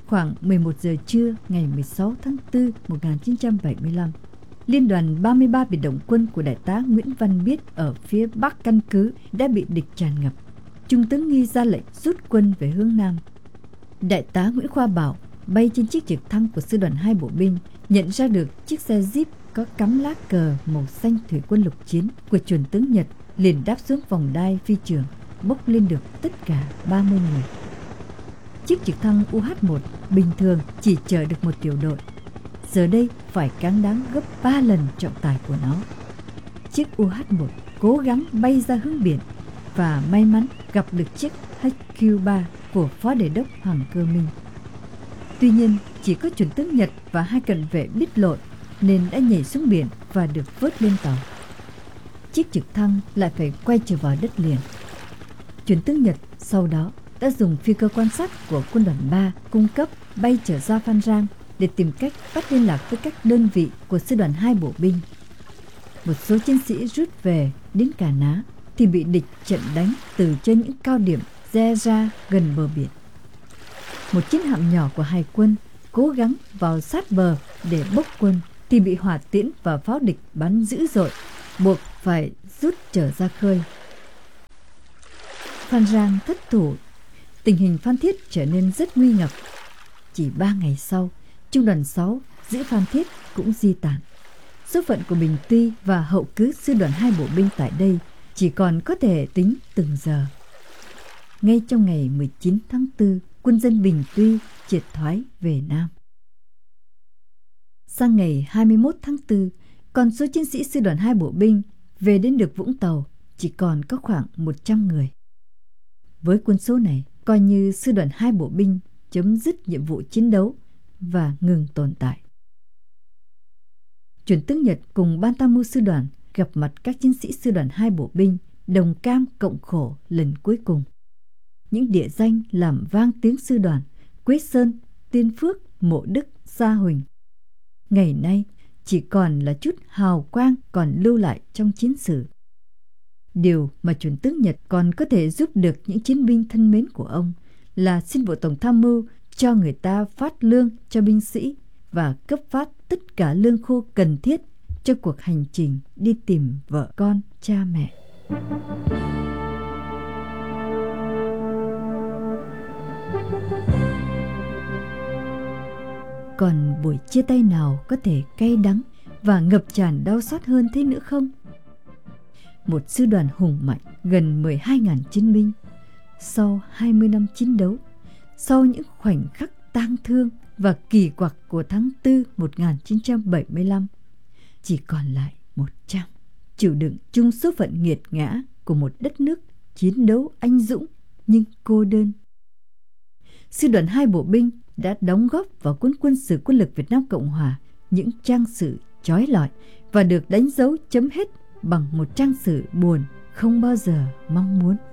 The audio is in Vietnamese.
khoảng 11 giờ trưa ngày 16 tháng 4 1975, Liên đoàn 33 biệt động quân của Đại tá Nguyễn Văn Biết ở phía bắc căn cứ đã bị địch tràn ngập. Trung tướng Nghi ra lệnh rút quân về hướng Nam. Đại tá Nguyễn Khoa Bảo bay trên chiếc trực thăng của sư đoàn 2 bộ binh nhận ra được chiếc xe Jeep có cắm lá cờ màu xanh thủy quân lục chiến của chuẩn tướng Nhật, liền đáp xuống vòng đai phi trường, bốc lên được tất cả 30 người. Chiếc trực thăng UH-1 bình thường chỉ chở được một tiểu đội, giờ đây phải cáng đáng gấp 3 lần trọng tải của nó. Chiếc UH-1 cố gắng bay ra hướng biển và may mắn gặp được chiếc HQ-3 của Phó Đề đốc Hoàng Cơ Minh. Tuy nhiên, chỉ có chuẩn tướng Nhật và 2 cận vệ biết lội nên đã nhảy xuống biển và được vớt lên tàu. Chiếc trực thăng lại phải quay trở vào đất liền. Chuẩn tướng Nhật sau đó đã dùng phi cơ quan sát của quân đoàn 3 cung cấp bay trở ra Phan Rang để tìm cách bắt liên lạc với các đơn vị của sư đoàn 2 bộ binh. Một số chiến sĩ rút về đến Cà Ná thì bị địch trận đánh từ trên những cao điểm re ra gần bờ biển. Một chiến hạm nhỏ của Hải quân cố gắng vào sát bờ để bốc quân thì bị hỏa tiễn và pháo địch bắn dữ dội, buộc phải rút trở ra khơi. Phan Rang thất thủ, tình hình Phan Thiết trở nên rất nguy ngập. Chỉ 3 ngày sau, Trung đoàn 6 giữ Phan Thiết cũng di tản. Số phận của Bình Tuy và hậu cứ sư đoàn 2 bộ binh tại đây chỉ còn có thể tính từng giờ. Ngay trong ngày 19 tháng 4, quân dân Bình Tuy triệt thoái về Nam. Sang ngày 21 tháng 4, con số chiến sĩ sư đoàn 2 bộ binh về đến được Vũng Tàu chỉ còn có khoảng 100 người. Với quân số này, coi như sư đoàn 2 bộ binh chấm dứt nhiệm vụ chiến đấu và ngừng tồn tại. Chuẩn tướng Nhật cùng ban tham mưu sư đoàn gặp mặt các chiến sĩ sư đoàn 2 bộ binh, đồng cam cộng khổ lần cuối cùng. Những địa danh làm vang tiếng sư đoàn: Quế Sơn, Tiên Phước, Mộ Đức, Sa Huỳnh, ngày nay chỉ còn là chút hào quang còn lưu lại trong chiến sử. Điều mà chuẩn tướng Nhật còn có thể giúp được những chiến binh thân mến của ông là xin Bộ Tổng tham mưu cho người ta phát lương cho binh sĩ và cấp phát tất cả lương khô cần thiết cho cuộc hành trình đi tìm vợ con, cha mẹ. Còn buổi chia tay nào có thể cay đắng và ngập tràn đau xót hơn thế nữa không? Một sư đoàn hùng mạnh gần 12.000 chiến binh, sau 20 năm chiến đấu, sau những khoảnh khắc tang thương và kỳ quặc của tháng 4 1975, chỉ còn lại 100, chịu đựng chung số phận nghiệt ngã của một đất nước chiến đấu anh dũng nhưng cô đơn. Sư đoàn 2 bộ binh đã đóng góp vào cuốn quân sử quân lực Việt Nam Cộng Hòa những trang sử chói lọi và được đánh dấu chấm hết bằng một trang sử buồn không bao giờ mong muốn.